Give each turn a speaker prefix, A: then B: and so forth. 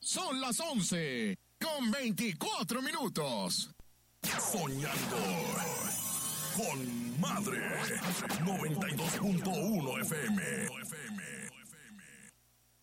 A: Son las 11:24.
B: Soñando con Madre 92.1 FM.